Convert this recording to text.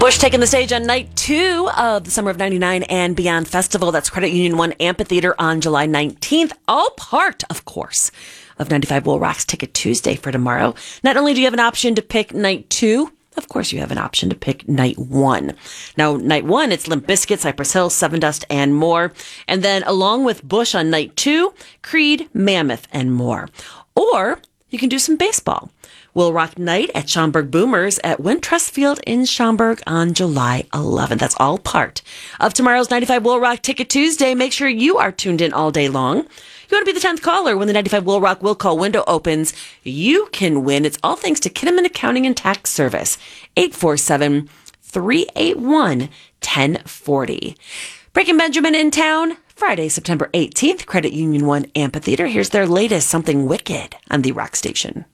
Bush taking the stage on night 2 of the Summer of 99 and Beyond Festival. That's Credit Union 1 Amphitheater on July 19th. All part, of course, of 95 Will Rock's Ticket Tuesday for tomorrow. Not only do you have an option to pick night 2, of course you have an option to pick night 1. Now, night 1, it's Limp Bizkit, Cypress Hill, Sevendust, and more. And then along with Bush on night 2, Creed, Mammoth, and more. Or you can do some baseball. Will Rock Night at Schaumburg Boomers at Wintrust Field in Schaumburg on July 11th. That's all part of tomorrow's 95 Will Rock Ticket Tuesday. Make sure you are tuned in all day long. You want to be the 10th caller when the 95 Will Rock Will Call window opens. You can win. It's all thanks to Kinnaman Accounting and Tax Service. 847-381-1040. Breaking Benjamin in town. Friday, September 18th, Credit Union 1 Amphitheater. Here's their latest, Something Wicked, on the Rock Station.